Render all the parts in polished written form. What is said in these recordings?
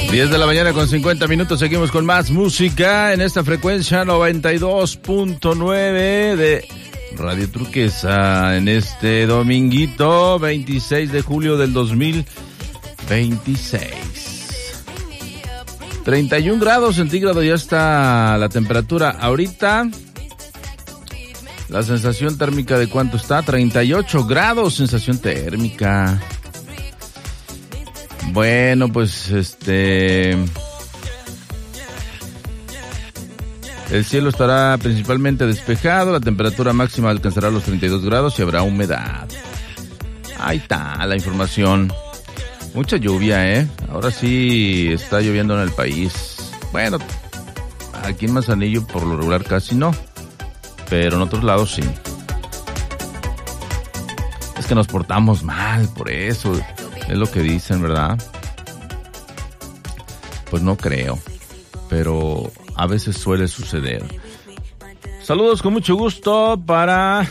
10 de la mañana con 50 minutos, seguimos con más música en esta frecuencia 92.9 de Radio Turquesa en este dominguito 26 de julio del 2026. 31 grados centígrados ya está la temperatura ahorita. La sensación térmica de cuánto está, 38 grados sensación térmica. Bueno, pues el cielo estará principalmente despejado, la temperatura máxima alcanzará los 32 grados y habrá humedad. Ahí está la información. Mucha lluvia, ahora sí está lloviendo en el país. Bueno, aquí en Manzanillo por lo regular casi no, pero en otros lados sí. Es que nos portamos mal, por eso es lo que dicen, ¿verdad? Pues no creo, pero a veces suele suceder. Saludos con mucho gusto para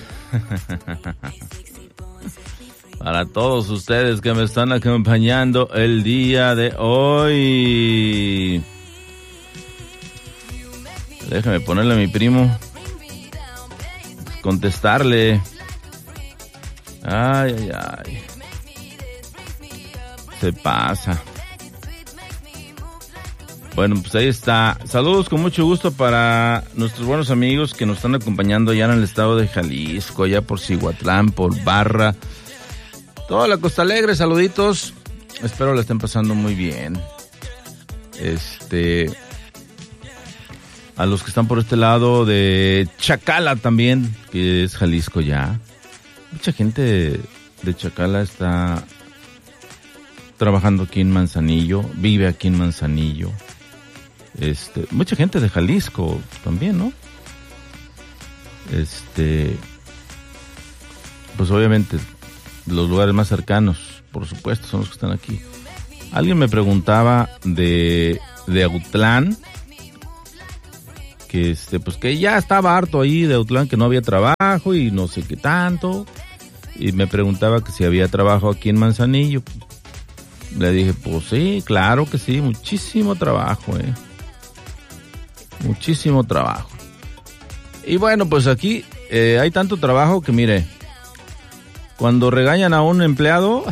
todos ustedes que me están acompañando el día de hoy. Déjame ponerle a mi primo, contestarle. Ay. Se pasa. Bueno, pues ahí está. Saludos con mucho gusto para nuestros buenos amigos que nos están acompañando allá en el estado de Jalisco, allá por Cihuatlán, por Barra, toda la Costa Alegre. Saluditos. Espero la estén pasando muy bien. A los que están por este lado de Chacala también, que es Jalisco ya. Mucha gente de Chacala está trabajando aquí en Manzanillo, vive aquí en Manzanillo. Mucha gente de Jalisco también, ¿no? Pues obviamente los lugares más cercanos, por supuesto, son los que están aquí. Alguien me preguntaba de Autlán, que pues que ya estaba harto ahí de Autlán, que no había trabajo y no sé qué tanto, y me preguntaba que si había trabajo aquí en Manzanillo. Le dije, pues sí, claro que sí, muchísimo trabajo, muchísimo trabajo. Y bueno, pues aquí hay tanto trabajo que mire, cuando regañan a un empleado,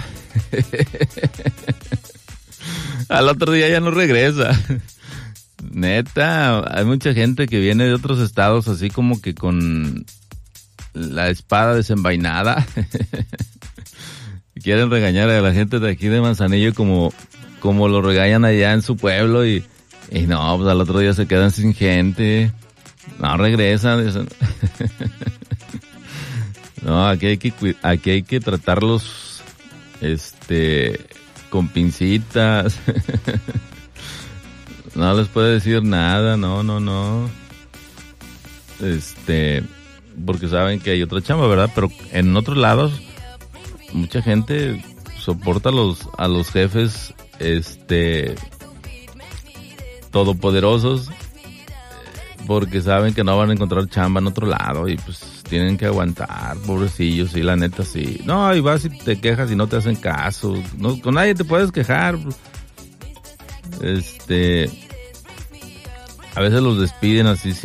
al otro día ya no regresa. Neta, hay mucha gente que viene de otros estados así como que con la espada desenvainada. Quieren regañar a la gente de aquí de Manzanillo como lo regañan allá en su pueblo y no, pues al otro día se quedan sin gente, no regresan, dicen. No, aquí hay que tratarlos, con pincitas. No les puede decir nada, no. Porque saben que hay otra chamba, ¿verdad? Pero en otros lados mucha gente soporta a los jefes, todopoderosos, porque saben que no van a encontrar chamba en otro lado y pues tienen que aguantar, pobrecillos, sí, la neta, sí. No, y vas y te quejas y no te hacen caso, no, con nadie te puedes quejar. A veces los despiden así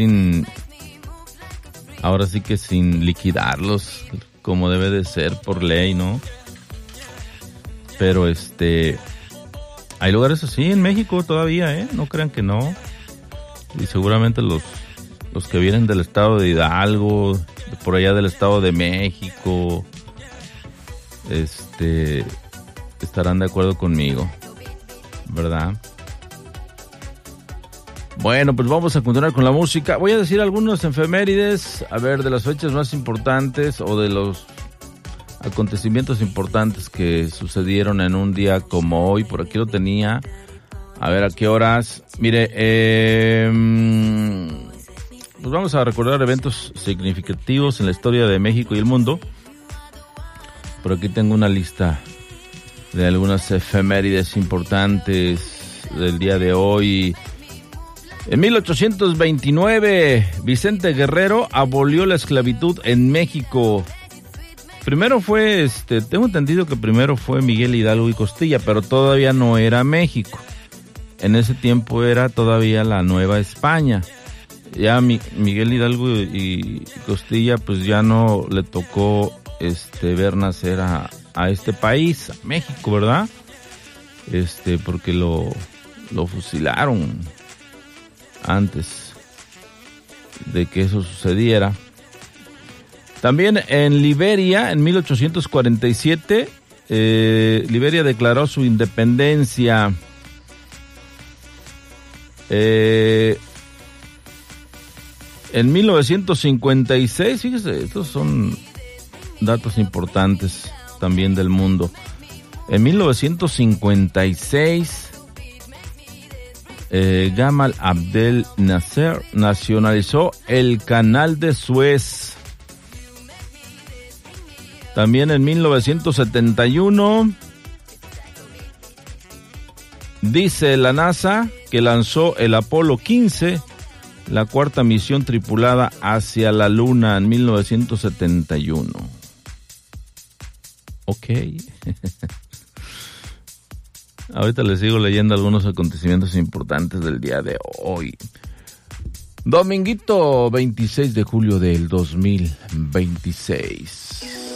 ahora sí que sin liquidarlos, como debe de ser por ley, ¿no? Pero hay lugares así en México todavía, no crean que no. Y seguramente los que vienen del estado de Hidalgo, por allá del estado de México, estarán de acuerdo conmigo, ¿verdad? Bueno, pues vamos a continuar con la música. Voy a decir algunos efemérides, a ver, de las fechas más importantes o de los acontecimientos importantes que sucedieron en un día como hoy. Por aquí lo tenía. A ver a qué horas. Mire, pues vamos a recordar eventos significativos en la historia de México y el mundo. Por aquí tengo una lista de algunas efemérides importantes del día de hoy. En 1829, Vicente Guerrero abolió la esclavitud en México. Primero fue, tengo entendido que primero fue Miguel Hidalgo y Costilla, pero todavía no era México. en ese tiempo era todavía la Nueva España. Ya Miguel Hidalgo y Costilla pues ya no le tocó ver nacer a este país, a México, ¿verdad? Porque lo fusilaron antes de que eso sucediera. También en Liberia, en 1847, Liberia declaró su independencia. En 1956, fíjese, estos son datos importantes también del mundo. En 1956, Gamal Abdel Nasser nacionalizó el Canal de Suez. También en 1971, dice la NASA que lanzó el Apolo 15, la cuarta misión tripulada hacia la Luna en 1971. Ok. Ahorita les sigo leyendo algunos acontecimientos importantes del día de hoy. Dominguito 26 de julio del 2026.